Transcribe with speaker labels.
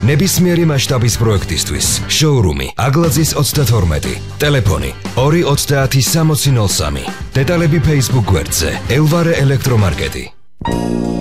Speaker 1: ნებისმიერი მასშტაბის პროექტისთვის. შოურუმი აგლაძის 32. ტელეფონი 290 6003. დეტალები Facebook გვერდზე. ელვარე ელექტრომარკეტი.